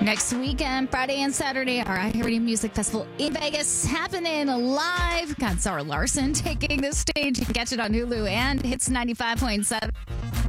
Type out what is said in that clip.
Next weekend, Friday and Saturday, our iHeartRadio Music Festival in Vegas happening live. Got Zara Larson taking the stage. You can catch it on Hulu and Hits 95.7.